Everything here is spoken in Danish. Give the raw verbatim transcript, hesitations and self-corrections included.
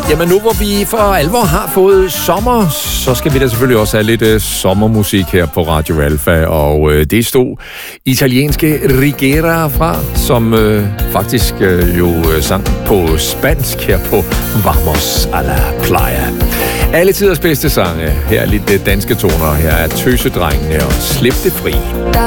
Jamen nu hvor vi for alvor har fået sommer, så skal vi da selvfølgelig også have lidt uh, sommermusik her på Radio Alfa. Og uh, det stod italienske Rigera fra, som uh, faktisk uh, jo uh, sang på spansk her på Vamos a la Playa. Alle tiders bedste sange. Her er lidt uh, danske toner. Her er Tøsedrengene og Slip det fri.